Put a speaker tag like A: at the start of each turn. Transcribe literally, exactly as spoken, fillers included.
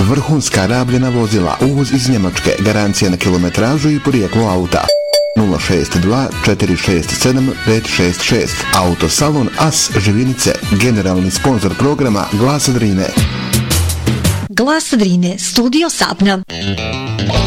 A: Vrhunska rabljena vozila, uvoz iz Njemačke, garancija na kilometražu i porijeklo auta. nula šest dva četiri šest sedam pet šest šest. Autosalon As Živinice, generalni sponzor programa Glas Drine.
B: Glas Drine, studio Sapna.